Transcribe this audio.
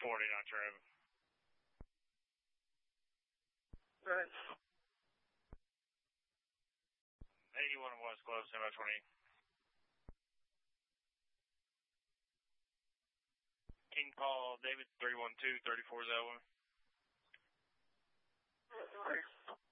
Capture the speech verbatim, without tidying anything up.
forty, not trim. Right. eighty-one West Close, ten by twenty. King call David three one two, thirty-four Zelwyn. Right.